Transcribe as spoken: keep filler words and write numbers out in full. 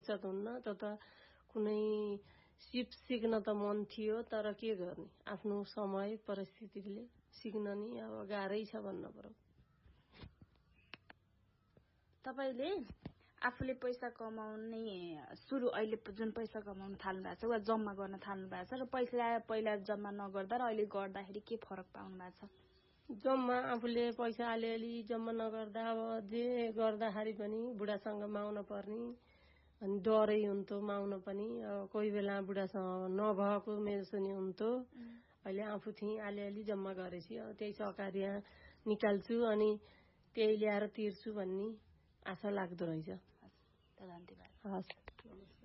फुर्सद हुन्न। त त कुनै सिप सिक्न त मन थियो, तर के गर्ने, आफ्नो समय परिस्थितिले सिक्न नि अब गाह्रै छ भन्न पर्यो। तपाईले आफूले पैसा कमाउने सुरु अहिले जुन पैसा कमाउन थाल्नु भएको छ वा जम्मा गर्न थाल्नु भएको छ र पैसा पहिला जम्मा नगर्दा र अहिले गर्दाखेरि के फरक पाउनु भएको छ? जम्मा आफूले पैसा अलिअलि जम्मा नगर्दा अब जे गर्दाखेरि पनि बुढासँग माग्न पर्ने, अनि डरै हुन्थ्यो माग्न पनि। अब कोही बेला बुढासँग नभएको मेरो सुनि हुन्थ्यो। अहिले आफू थिएँ अलिअलि जम्मा गरेपछि अब त्यही सहकार्य निकाल्छु अनि त्यही ल्याएर तिर्छु भन्ने आशा लाग्दो रहेछ। धन्यवाद। हस्।